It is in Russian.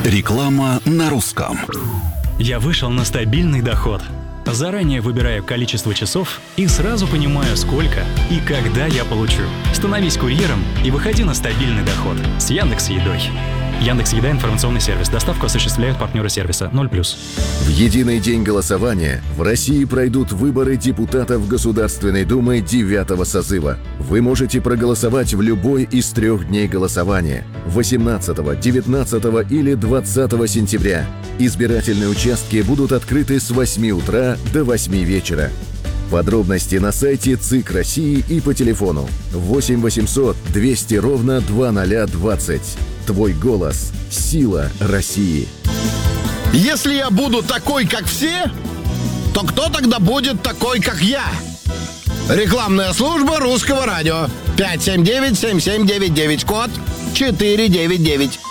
Реклама на русском. Я вышел на стабильный доход. Заранее выбираю количество часов и сразу понимаю, сколько и когда я получу. Становись курьером и выходи на стабильный доход с Яндекс.Едой. Яндекс.Еда — информационный сервис. Доставку осуществляют партнеры сервиса 0+. В единый день голосования в России пройдут выборы депутатов Государственной Думы 9-го созыва. Вы можете проголосовать в любой из 3 дней голосования – 18, 19 или 20 сентября. Избирательные участки будут открыты с 8 утра до 8 вечера. Подробности на сайте ЦИК России и по телефону 8 800 200 ровно 2020. Твой голос – сила России. Если я буду такой, как все, то кто тогда будет такой, как я? Рекламная служба Русского радио. 579-7799, код 499.